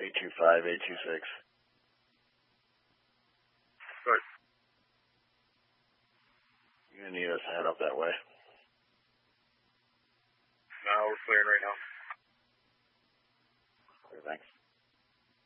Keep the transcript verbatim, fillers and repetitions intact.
eight two five, eight two six. Good. You're going to need us to head up that way. No, we're clearing right now. Okay, thanks.